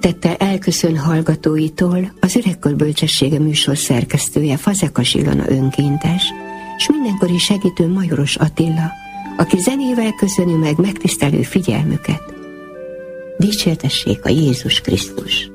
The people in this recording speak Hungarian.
Szeretettel elköszön hallgatóitól az Öregkor Bölcsessége műsor szerkesztője, Fazekas Ilona önkéntes, s mindenkori segítő Majoros Attila, aki zenével köszöni meg megtisztelő figyelmüket. Dicsértessék a Jézus Krisztus!